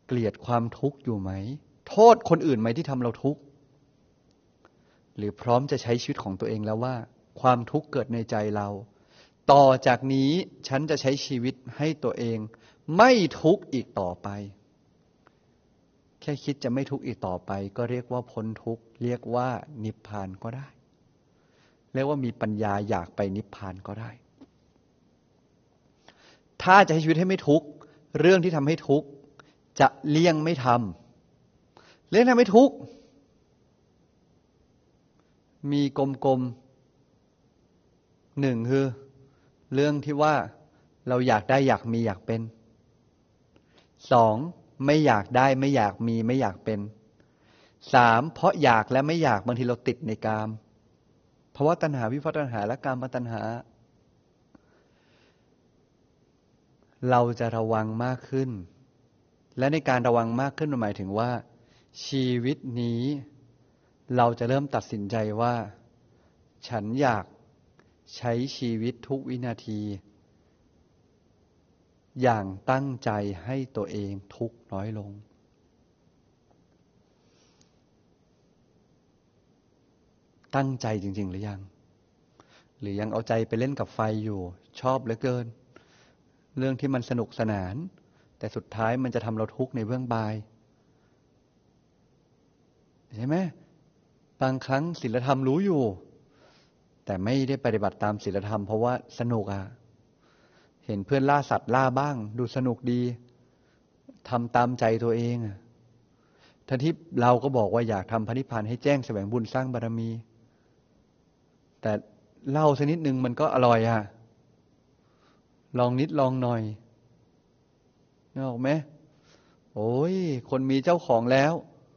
เกลียดความทุกข์อยู่ไหมโทษคนอื่นไหมที่ทำเราทุกข์หรือพร้อมจะใช้ชีวิตของตัวเองแล้วว่าความทุกข์เกิดในใจเราต่อจากนี้ฉันจะใช้ชีวิตให้ตัวเองไม่ทุกข์อีกต่อไปแค่คิดจะไม่ทุกข์อีกต่อไปก็เรียกว่าพ้นทุกข์เรียกว่านิพพานก็ได้เรียกว่ามีปัญญาอยากไปนิพพานก็ได้ถ้าจะให้ชีวิตให้ไม่ทุกข์เรื่องที่ทำให้ทุกข์จะเลี่ยงไม่ทำเรื่องทำให้ทุกข์มีกลมๆหนึ่งคือเรื่องที่ว่าเราอยากได้อยากมีอยากเป็นสองไม่อยากได้ไม่อยากมีไม่อยากเป็นสามเพราะอยากและไม่อยากบางทีเราติดในกามภวตัณหาวิภวตัณหาและกามตัณหาเราจะระวังมากขึ้นและในการระวังมากขึ้นหมายถึงว่าชีวิตนี้เราจะเริ่มตัดสินใจว่าฉันอยากใช้ชีวิตทุกวินาทีอย่างตั้งใจให้ตัวเองทุกข์น้อยลงตั้งใจจริงๆหรือยังหรือยังเอาใจไปเล่นกับไฟอยู่ชอบเหลือเกินเรื่องที่มันสนุกสนานแต่สุดท้ายมันจะทำเราทุกข์ในเบื้องบายใช่ไหมบางครั้งศีลธรรมรู้อยู่แต่ไม่ได้ปฏิบัติตามศีลธรรมเพราะว่าสนุกเห็นเพื่อนล่าสัตว์ล่าบ้างดูสนุกดีทำตามใจตัวเองทั้งที่เราก็บอกว่าอยากทำพระนิพพานให้แจ้งแสวงบุญสร้างบารมีแต่เล่าสักนิดนึงมันก็อร่อยลองนิดลองหน่อยนึกออกไหมโอ้ยคนมีเจ้าของแล้ว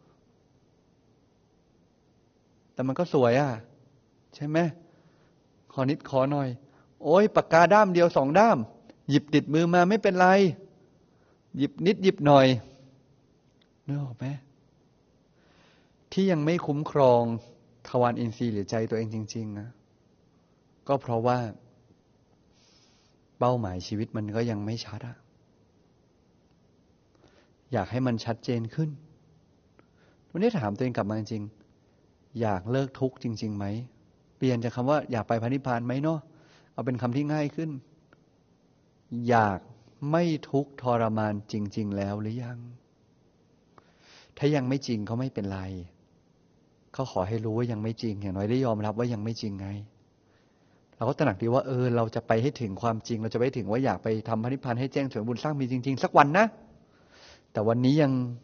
แต่มันก็สวยใช่ไหมขอนิดขอหน่อยโอ้ยปากกาด้ามเดียว2 ด้ามหยิบติดมือมาไม่เป็นไรหยิบนิดหยิบหน่อยนึกออกไหมที่ยังไม่คุ้มครองทวารอินทรีย์หรือใจตัวเองจริงๆก็เพราะว่าเป้าหมายชีวิตมันก็ยังไม่ชัดอยากให้มันชัดเจนขึ้นวันนี้ถามตัวเองกลับมาจริงอยากเลิกทุกข์จริงๆไหมเปลี่ยนจากคำว่าอยากไปพระนิพพานไหมเนาะเอาเป็นคำที่ง่ายขึ้นอยากไม่ทุกข์ทรมานจริงๆแล้วหรือยังถ้ายังไม่จริงก็ไม่เป็นไรเขาขอให้รู้ว่ายังไม่จริงอย่างน้อยได้ยอมรับว่ายังไม่จริงไงเราก็ตระหนักดีว่าเราจะไปให้ถึงความจริงเราจะไปถึงว่าอยากไปทำพระนิพพานให้แจ้งแสวงบุญสร้างมีจริงๆสักวันนะแต่วันนี้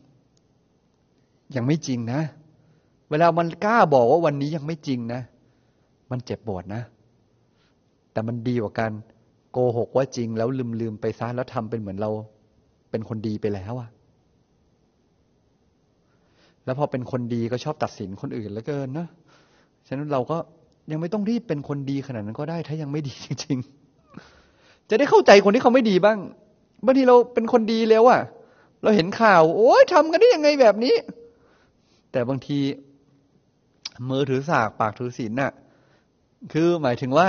ยังไม่จริงนะเวลามันกล้าบอกว่าวันนี้ยังไม่จริงนะมันเจ็บปวดนะแต่มันดีกว่ากันโกหกว่าจริงแล้วลืมไปซะแล้วทำเป็นเหมือนเราเป็นคนดีไปแล้วแล้วพอเป็นคนดีก็ชอบตัดสินคนอื่นเหลือเกินนะฉะนั้นเราก็ยังไม่ต้องรีบเป็นคนดีขนาดนั้นก็ได้ถ้ายังไม่ดีจริงๆจะได้เข้าใจคนที่เขาไม่ดีบ้างบางทีเราเป็นคนดีแล้วเราเห็นข่าวโอ๊ยทำกันได้ยังไงแบบนี้แต่บางทีมือถือสากปากถือศีลคือหมายถึงว่า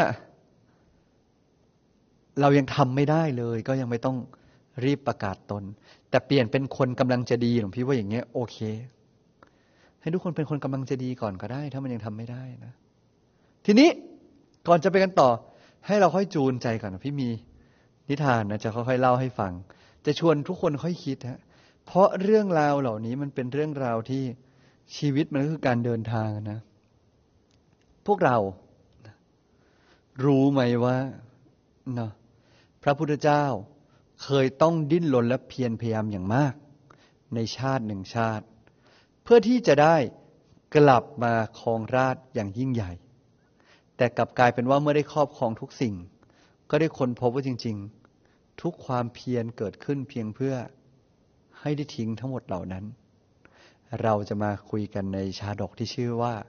เรายังทำไม่ได้เลยก็ยังไม่ต้องรีบประกาศตนแต่เปลี่ยนเป็นคนกำลังจะดีหลวงพี่ว่าอย่างเงี้ยโอเคให้ทุกคนเป็นคนกำลังจะดีก่อนก็ได้ถ้ามันยังทำไม่ได้นะทีนี้ก่อนจะไปกันต่อให้เราค่อยจูนใจก่อนพี่มีนิทานนะจะค่อยๆเล่าให้ฟังจะชวนทุกคนค่อยคิดเพราะเรื่องราวเหล่านี้มันเป็นเรื่องราวที่ชีวิตมันก็คือการเดินทางนะพวกเรารู้ไหมว่าพระพุทธเจ้าเคยต้องดิ้นรนและเพียรพยายามอย่างมากในชาติหนึ่งชาติเพื่อที่จะได้กลับมาครองราชย์อย่างยิ่งใหญ่แต่กลับกลายเป็นว่าเมื่อได้ครอบครองทุกสิ่งก็ได้ค้นพบว่าจริงๆทุกความเพียรเกิดขึ้นเพียงเพื่อให้ได้ทิ้งทั้งหมดเหล่านั้นเราจะมาคุยกันในชาดกที่ชื่อว่า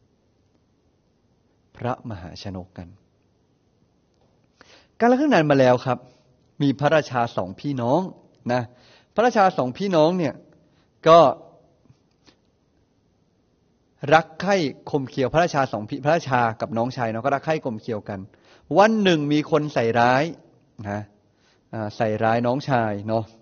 พระมหาชนกกันการละครั้งนานมาแล้วครับมีพระราชา2 พี่น้องนะพระราชา2 พี่น้องเนี่ยก็รักใคร่ข่มเคี่ยวพระราชาพระราชากับน้องชายเนาะก็รักใคร่ข่มเคี่ยวกันวันหนึ่งมีคนใส่ร้ายใส่ร้ายน้องชายเนาะ